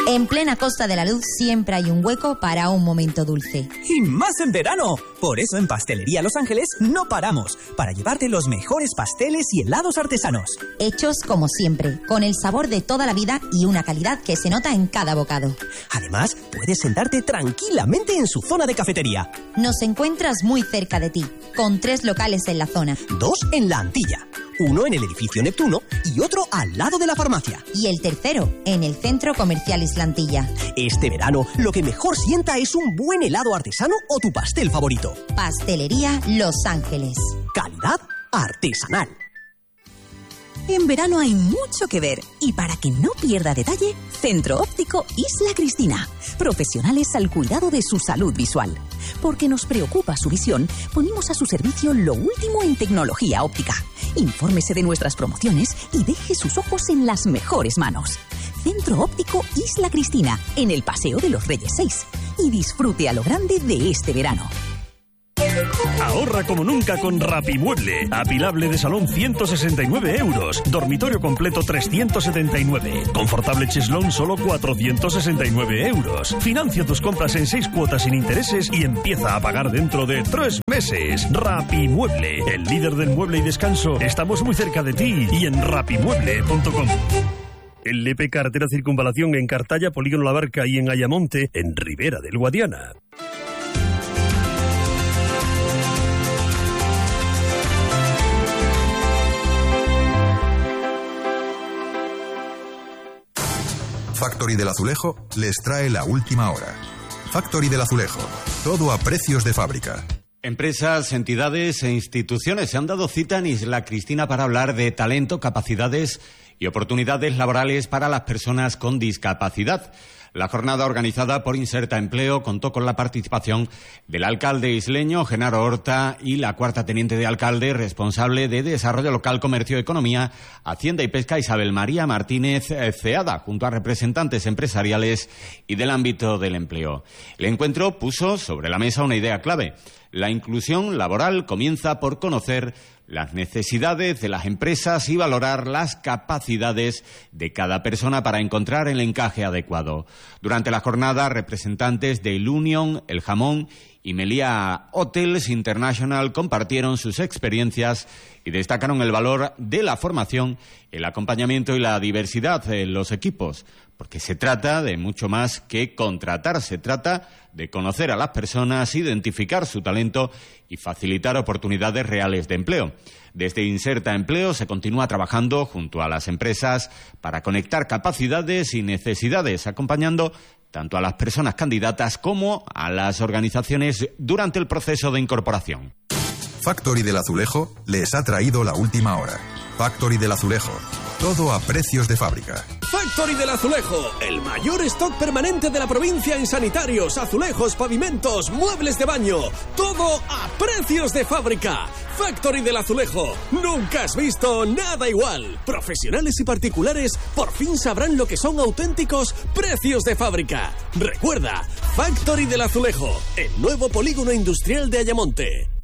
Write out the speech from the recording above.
En plena Costa de la Luz siempre hay un hueco para un momento dulce. ¡Y más en verano! Por eso en Pastelería Los Ángeles no paramos, para llevarte los mejores pasteles y helados artesanos. Hechos como siempre, con el sabor de toda la vida y una calidad que se nota en cada bocado. Además, puedes sentarte tranquilamente en su zona de cafetería. Nos encuentras muy cerca de ti, con 3 locales en la zona. 2 en La Antilla, 1 en el edificio Neptuno y otro al lado de la farmacia. Y el tercero, en el Centro Comercial Islantilla. Este verano, lo que mejor sienta es un buen helado artesano o tu pastel favorito. Pastelería Los Ángeles. Calidad artesanal. En verano hay mucho que ver y para que no pierda detalle, Centro Óptico Isla Cristina. Profesionales al cuidado de su salud visual. Porque nos preocupa su visión, ponemos a su servicio lo último en tecnología óptica. Infórmese de nuestras promociones y deje sus ojos en las mejores manos. Centro Óptico Isla Cristina, en el Paseo de los Reyes 6. Y disfrute a lo grande de este verano. Ahorra como nunca con Rapimueble. Apilable de salón 169 euros. Dormitorio completo 379. Confortable cheslón solo 469 euros. Financia tus compras en 6 cuotas sin intereses y empieza a pagar dentro de 3 meses. Rapimueble, el líder del mueble y descanso. Estamos muy cerca de ti y en rapimueble.com. LP Carretera Circunvalación en Cartaya, Polígono La Barca y en Ayamonte, en Ribera del Guadiana. Factory del Azulejo les trae la última hora. Factory del Azulejo, todo a precios de fábrica. Empresas, entidades e instituciones se han dado cita en Isla Cristina para hablar de talento, capacidades y oportunidades laborales para las personas con discapacidad. La jornada organizada por Inserta Empleo contó con la participación del alcalde isleño, Genaro Horta, y la cuarta teniente de alcalde responsable de Desarrollo Local, Comercio, Economía, Hacienda y Pesca, Isabel María Martínez Ceada, junto a representantes empresariales y del ámbito del empleo. El encuentro puso sobre la mesa una idea clave. La inclusión laboral comienza por conocer las necesidades de las empresas y valorar las capacidades de cada persona para encontrar el encaje adecuado. Durante la jornada, representantes de Ilunion, El Jamón y Meliá Hotels International compartieron sus experiencias y destacaron el valor de la formación, el acompañamiento y la diversidad en los equipos, porque se trata de mucho más que contratar, se trata de conocer a las personas, identificar su talento y facilitar oportunidades reales de empleo. Desde Inserta Empleo se continúa trabajando junto a las empresas para conectar capacidades y necesidades, acompañando tanto a las personas candidatas como a las organizaciones durante el proceso de incorporación. Factory del Azulejo les ha traído la última hora. Factory del Azulejo, todo a precios de fábrica. Factory del Azulejo, el mayor stock permanente de la provincia en sanitarios, azulejos, pavimentos, muebles de baño, todo a precios de fábrica. Factory del Azulejo, nunca has visto nada igual. Profesionales y particulares por fin sabrán lo que son auténticos precios de fábrica. Recuerda, Factory del Azulejo, el nuevo polígono industrial de Ayamonte.